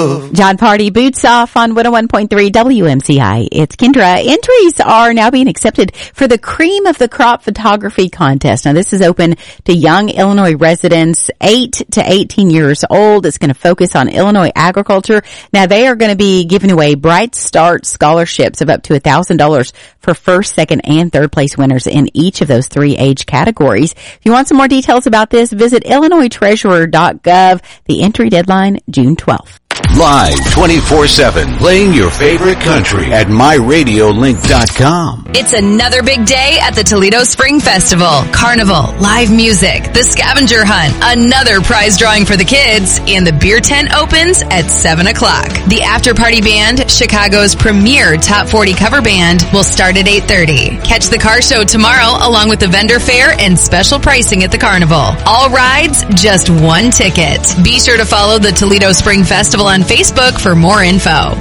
love. John Party, Boots Off on 101.3 WMCI. It's Kendra. Entries are now being accepted for the Cream of the Crop Photography Contest. Now, this is open to young Illinois residents 8 to 18 years old. It's going to focus on Illinois agriculture. Now, they are going to be giving away Bright Start scholarships of up to $1,000 for first, second, and third place winners in each of those 3 age categories. If you want some more details about this, visit IllinoisTreasurer.gov. The entry deadline, June 12th. Live 24/7, playing your favorite country at MyRadioLink.com. It's another big day at the Toledo Spring Festival. Carnival, live music, the scavenger hunt, another prize drawing for the kids, and the beer tent opens at 7 o'clock. The after party band, Chicago's premier top 40 cover band, will start at 8:30. Catch the car show tomorrow along with the vendor fair and special pricing at the carnival. All rides, just one ticket. Be sure to follow the Toledo Spring Festival on Facebook for more info.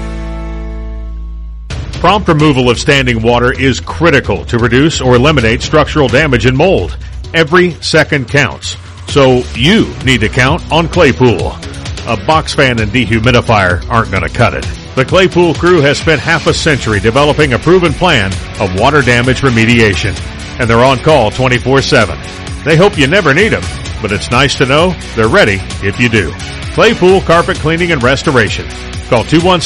Prompt removal of standing water is critical to reduce or eliminate structural damage and mold. Every second counts. So you need to count on Claypool. A box fan and dehumidifier aren't going to cut it. The Claypool crew has spent half a century developing a proven plan of water damage remediation, and they're on call 24/7. They hope you never need them, but it's nice to know they're ready if you do. Claypool Carpet Cleaning and Restoration. Call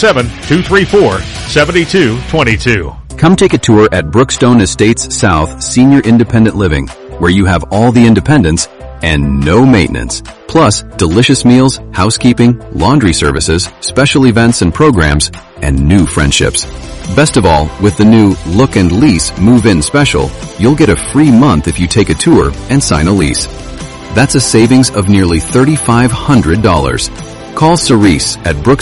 217-234-7222. Come take a tour at Brookstone Estates South Senior Independent Living, where you have all the independence and no maintenance. Plus, delicious meals, housekeeping, laundry services, special events and programs, and new friendships. Best of all, with the new Look and Lease Move-In Special, you'll get a free month if you take a tour and sign a lease. That's a savings of nearly $3,500. Call Cerise at Brookstone